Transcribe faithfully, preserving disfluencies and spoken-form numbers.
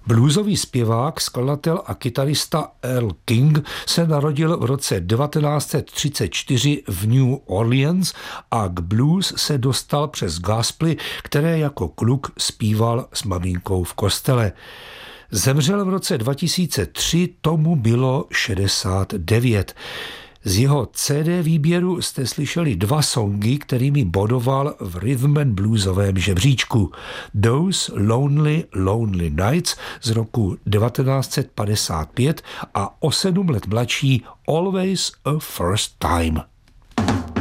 Bluesový zpěvák, skladatel a kytarista Earl King se narodil v roce devatenáct set třicet čtyři v New Orleans a k blues se dostal přes gospely, které jako kluk zpíval s maminkou v kostele. Zemřel v roce dva tisíce tři, tomu bylo šedesát devět. Z jeho C D výběru jste slyšeli dva songy, kterými bodoval v rhythm and bluesovém žebříčku. Those Lonely, Lonely Nights z roku devatenáct set padesát pět a o sedm let mladší Always a First Time.